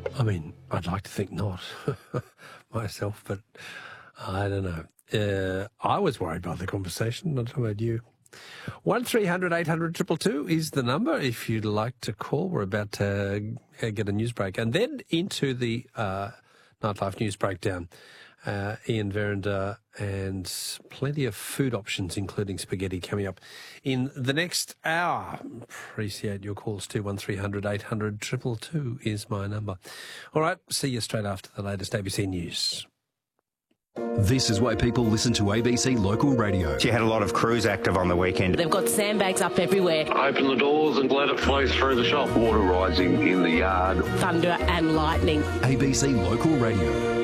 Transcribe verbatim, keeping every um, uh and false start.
I mean, I'd like to think not myself, but I don't know. Uh, I was worried by the conversation. Not about you. One three hundred eight hundred two two two is the number if you'd like to call. We're about to uh, get a news break. And then into the uh, Nightlife News Breakdown. Uh, Ian Verinder and plenty of food options, including spaghetti, coming up in the next hour. Appreciate your calls too. one three hundred eight hundred two two two is my number. All right, see you straight after the latest A B C News. This is why people listen to A B C Local Radio. She had a lot of crews active on the weekend. They've got sandbags up everywhere. Open the doors and let it flow through the shop. Water rising in the yard. Thunder and lightning. A B C Local Radio.